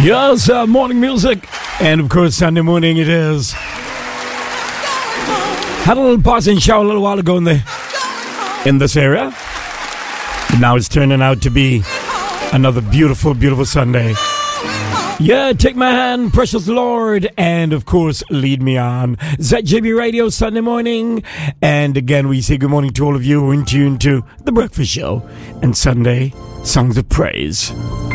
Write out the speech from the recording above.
Yes, morning music. And of course, Sunday morning it is. Had a little passing shower a little while ago in this area. But now it's turning out to be another beautiful, beautiful Sunday. Yeah, take my hand, precious Lord, and of course, lead me on. ZJB Radio Sunday morning. And again, we say good morning to all of you who are in tune to The Breakfast Show and Sunday Songs of Praise.